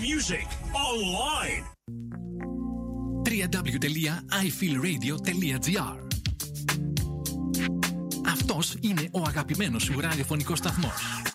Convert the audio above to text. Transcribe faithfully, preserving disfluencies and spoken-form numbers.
music online. double-u double-u double-u τελεία άι φιλ ρέιντιο τελεία τζι άρ. Αυτός είναι ο αγαπημένος σου ραδιοφωνικός σταθμός.